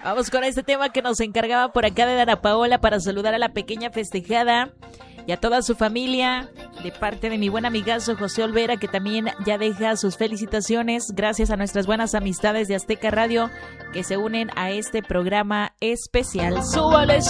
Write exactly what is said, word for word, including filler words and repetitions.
Vamos con este tema que nos encargaba por acá de Ana Paola para saludar a la pequeña festejada y a toda su familia, de parte de mi buen amigazo José Olvera, que también ya deja sus felicitaciones gracias a nuestras buenas amistades de Azteca Radio que se unen a este programa especial. ¡Súbale!